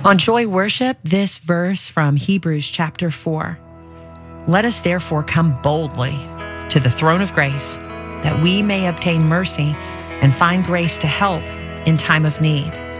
On Joy Worship, this verse from Hebrews chapter 4. Let us therefore come boldly to the throne of grace, that we may obtain mercy and find grace to help in time of need.